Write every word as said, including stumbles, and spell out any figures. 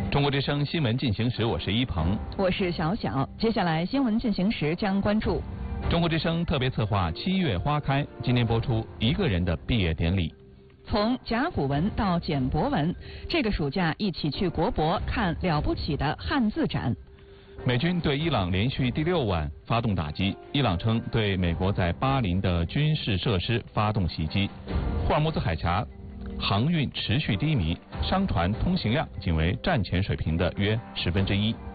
中国之声新闻进行时，我是一鹏， 我是小小。接下来新闻进行时将关注中国之声特别策划《七月花开》，今天播出一个人的毕业典礼。 从甲骨文到简帛文，这个暑假一起去国博看了不起的汉字展。 美军对伊朗连续第六晚发动打击，伊朗称对美国在巴林的军事设施发动袭击。霍尔木兹海峡航运持续低迷，商船通行量仅为战前水平的约十分之一。